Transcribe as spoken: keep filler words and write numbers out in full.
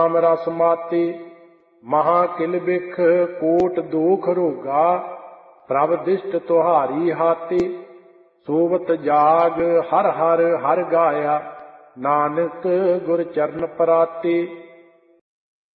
ਨਾਮ ਰਸ ਮਾਤੀ ਮਹਾ ਕਿਲ ਬਿਖ ਕੋਟ ਦੋਖ ਰੋਗਾ ਪ੍ਰਭ ਦਿਸ਼ਟ ਤੁਹਾਰੀ ਹਾਤੀ ਸੋਵਤ ਜਾਗ ਹਰ ਹਰ ਹਰ ਗਾਇਆ ਨਾਨਕ ਗੁਰ ਚਰਨ ਪਰਾਤੀ।